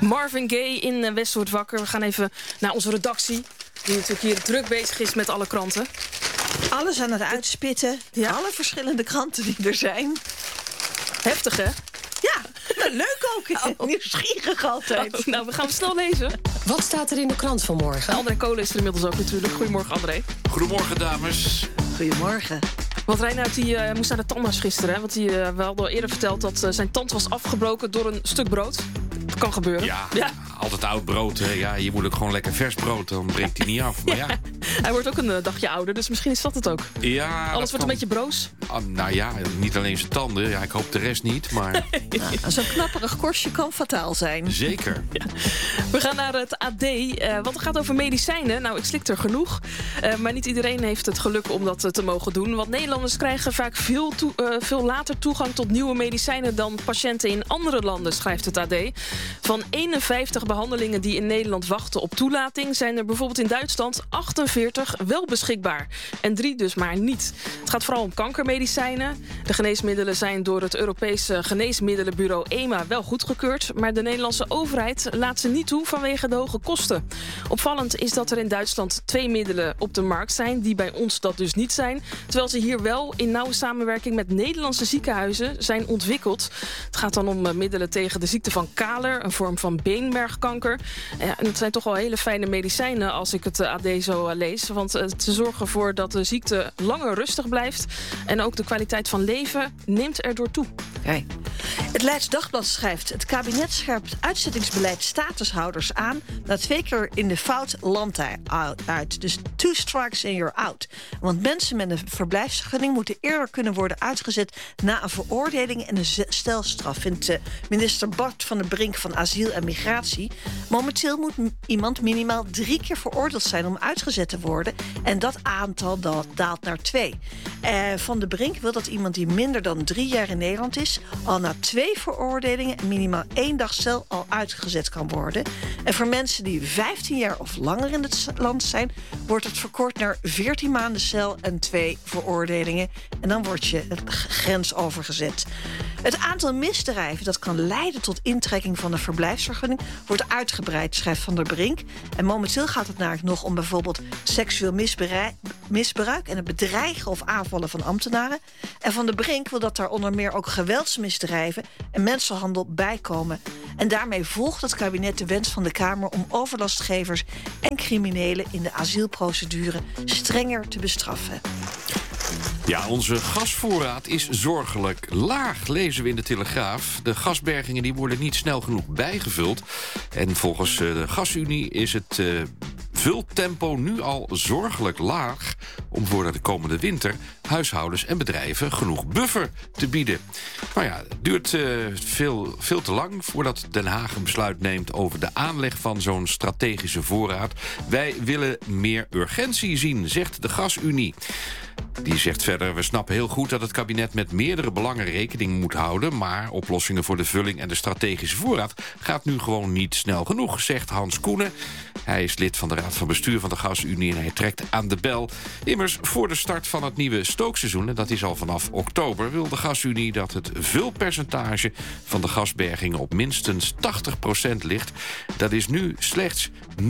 Marvin Gaye in West wordt wakker. We gaan even naar onze redactie, die natuurlijk hier druk bezig is met alle kranten. Alles aan het uitspitten. Ja. Alle verschillende kranten die er zijn. Heftig, hè? Ja, leuk ook. Nieuwsgierig altijd. Nou, we gaan snel lezen. Wat staat er in de krant vanmorgen? André Kolen is er inmiddels ook natuurlijk. Goedemorgen, André. Goedemorgen, dames. Goedemorgen. Want Reinoud die moest naar de tandarts gisteren. Hè? Want we hadden al eerder verteld dat zijn tand was afgebroken door een stuk brood. Dat kan gebeuren. Ja, altijd oud brood. Hè. Ja, je moet ook gewoon lekker vers brood, dan breekt hij niet af. Maar ja. Hij wordt ook een dagje ouder, dus misschien is dat het ook. Ja, alles wordt een beetje broos. Nou ja, niet alleen zijn tanden. Ja, ik hoop de rest niet, maar... Zo'n knapperig korstje kan fataal zijn. Zeker. Ja. We gaan naar het AD, want het gaat over medicijnen. Nou, ik slik er genoeg. Maar niet iedereen heeft het geluk om dat te mogen doen. Want Nederlanders krijgen vaak veel later toegang tot nieuwe medicijnen dan patiënten in andere landen, schrijft het AD. Van 51 behandelingen die in Nederland wachten op toelating, zijn er bijvoorbeeld in Duitsland 48 wel beschikbaar. En 3 dus maar niet. Het gaat vooral om kankermedicijnen. De geneesmiddelen zijn door het Europese Geneesmiddelenbureau EMA wel goedgekeurd, maar de Nederlandse overheid laat ze niet toe vanwege de hoge kosten. Opvallend is dat er in Duitsland 2 middelen op de markt zijn die bij ons dat dus niet zijn, terwijl ze hier wel in nauwe samenwerking met Nederlandse ziekenhuizen zijn ontwikkeld. Het gaat dan om middelen tegen de ziekte van Kaler, een vorm van beenmergkanker. En het zijn toch wel hele fijne medicijnen als ik het AD zo lees, want ze zorgen ervoor dat de ziekte langer rustig blijft en ook de kwaliteit van leven neemt erdoor toe. Okay. Het Leids Dagblad schrijft: het kabinet scherpt uitzettingsbeleid statushouders aan na 2 keer in de fout landt hij uit. Dus 2 strikes and you're out. Want mensen met een verblijfsvergunning moeten eerder kunnen worden uitgezet na een veroordeling en een stelstraf, vindt minister Bart van der Brink van Asiel en Migratie. Momenteel moet iemand minimaal 3 keer veroordeeld zijn om uitgezet te worden en dat aantal daalt naar 2. Van der Brink wil dat iemand die minder dan 3 jaar in Nederland is al na 2 veroordelingen en minimaal 1 dag cel al uitgezet kan worden. En voor mensen die 15 jaar of langer in het land zijn, wordt het verkort naar 14 maanden cel en 2 veroordelingen. En dan word je de grens overgezet. Het aantal misdrijven dat kan leiden tot intrekking van een verblijfsvergunning wordt uitgebreid, schrijft Van der Brink. En momenteel gaat het namelijk nog om bijvoorbeeld seksueel misbruik en het bedreigen of aanvallen van ambtenaren. En Van der Brink wil dat daar onder meer ook geweldsmisdrijven en mensenhandel bijkomen. En daarmee volgt het kabinet de wens van de Kamer om overlastgevers en criminelen in de asielprocedure strenger te bestraffen. Ja, onze gasvoorraad is zorgelijk laag, lezen we in de Telegraaf. De gasbergingen die worden niet snel genoeg bijgevuld. En volgens de Gasunie is het vultempo nu al zorgelijk laag om voor de komende winter huishoudens en bedrijven genoeg buffer te bieden. Maar ja, het duurt veel te lang voordat Den Haag een besluit neemt over de aanleg van zo'n strategische voorraad. Wij willen meer urgentie zien, zegt de Gasunie. Die zegt verder: we snappen heel goed dat het kabinet met meerdere belangen rekening moet houden, maar oplossingen voor de vulling en de strategische voorraad gaat nu gewoon niet snel genoeg, zegt Hans Koenen. Hij is lid van de Raad van Bestuur van de Gasunie en hij trekt aan de bel. Immers, voor de start van het nieuwe stookseizoen, en dat is al vanaf oktober, wil de Gasunie dat het vulpercentage van de gasbergingen op minstens 80% ligt. Dat is nu slechts 19%.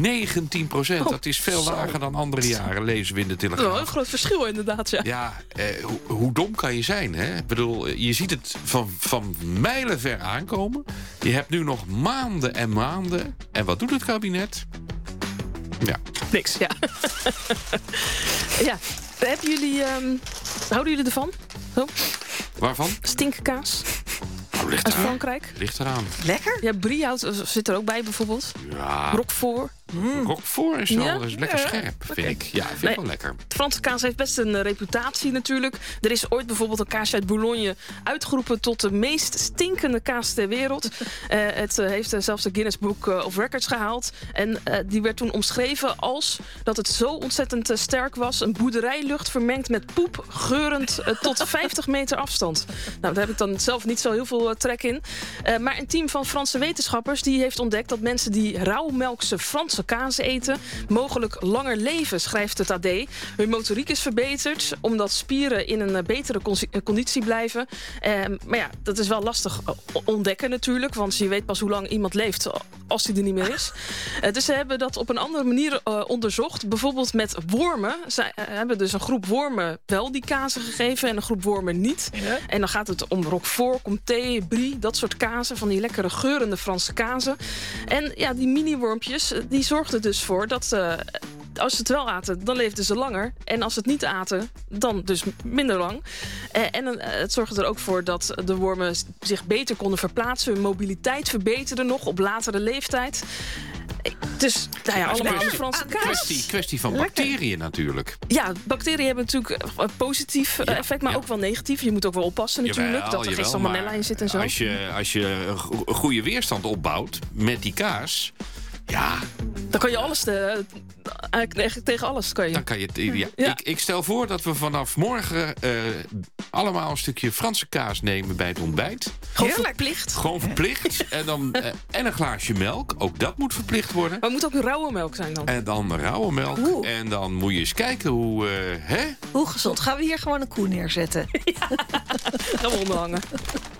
Dat is veel lager dan andere jaren, lezen we in de Telegraaf. Wel een groot verschil inderdaad, ja. Ja, hoe dom kan je zijn, hè? Ik bedoel, je ziet het van mijlen ver aankomen. Je hebt nu nog maanden en maanden. En wat doet het kabinet? Ja. Niks, ja. Ja. Houden jullie ervan? Zo? Waarvan? Stinkkaas. Ligt uit eraan. Frankrijk. Ligt eraan. Lekker? Ja, brie zit er ook bij bijvoorbeeld. Ja. Roquefort. Roquefort is wel is lekker scherp, vind ik. Ja, vind ik wel lekker. De Franse kaas heeft best een reputatie natuurlijk. Er is ooit bijvoorbeeld een kaasje uit Boulogne uitgeroepen tot de meest stinkende kaas ter wereld. Het heeft zelfs de Guinness Book of Records gehaald. En die werd toen omschreven als dat het zo ontzettend sterk was. Een boerderijlucht vermengd met poep, geurend tot 50 meter afstand. Nou, daar heb ik dan zelf niet zo heel veel trek in. Maar een team van Franse wetenschappers die heeft ontdekt dat mensen die rauwmelkse Franse kaas eten mogelijk langer leven, schrijft het AD. Hun motoriek is verbeterd omdat spieren in een betere conditie blijven. Maar ja, dat is wel lastig ontdekken natuurlijk, want je weet pas hoe lang iemand leeft als die er niet meer is. Dus ze hebben dat op een andere manier onderzocht. Bijvoorbeeld met wormen. Ze hebben dus een groep wormen wel die kazen gegeven en een groep wormen niet. Ja. En dan gaat het om Roquefort, Comté, Brie, dat soort kazen. Van die lekkere geurende Franse kazen. En ja, die mini-wormpjes, die zorgden dus voor dat... als ze het wel aten, dan leefden ze langer. En als ze het niet aten, dan dus minder lang. Het zorgde er ook voor dat de wormen zich beter konden verplaatsen. Hun mobiliteit verbeterde nog op latere leeftijd. Dus allemaal een Franse kaas. Kwestie van bacteriën natuurlijk. Ja, bacteriën hebben natuurlijk een positief effect, maar ook wel negatief. Je moet ook wel oppassen natuurlijk, dat er geen salmonella in zit en zo. Als je een goede weerstand opbouwt met die kaas... Ja. Dan kan je alles tegen alles kan je. Dan kan je Ik stel voor dat we vanaf morgen allemaal een stukje Franse kaas nemen bij het ontbijt. Gewoon verplicht. En een glaasje melk. Ook dat moet verplicht worden. Maar het moet ook rauwe melk zijn dan. En dan rauwe melk. Oeh. En dan moet je eens kijken hoe... Hoe gezond. Gaan we hier gewoon een koe neerzetten? Gaan we onderhangen.